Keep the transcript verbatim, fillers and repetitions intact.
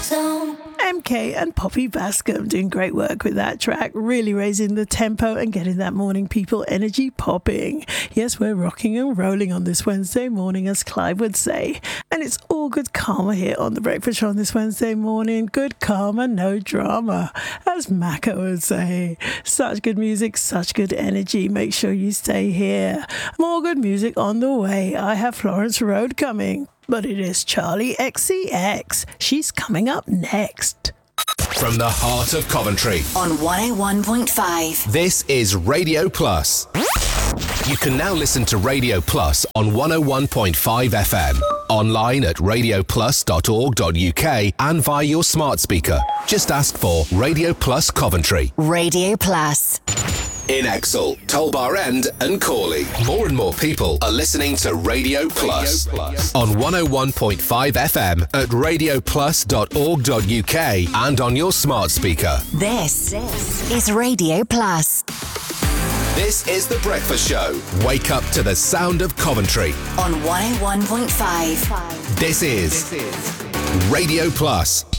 M K and Poppy Bascom doing great work with that track, really raising the tempo and getting that morning people energy popping. Yes, we're rocking and rolling on this Wednesday morning, as Clive would say. And it's all good karma here on The Breakfast Show on this Wednesday morning. Good karma, no drama, as Macca would say. Such good music, such good energy. Make sure you stay here. More good music on the way. I have Florence Road coming. But it is Charlie X C X. She's coming up next. From the heart of Coventry. On one oh one point five. This is Radio Plus. You can now listen to Radio Plus on one oh one point five F M. Online at radio plus dot org dot U K and via your smart speaker. Just ask for Radio Plus Coventry. Radio Plus. In Exel, Tolbar End and Corley. More and more people are listening to Radio Plus, Radio Plus. On one oh one point five F M at radio plus dot org dot U K and on your smart speaker. This, this is Radio Plus. This is The Breakfast Show. Wake up to the sound of Coventry. On one oh one point five. This is, this is Radio Plus.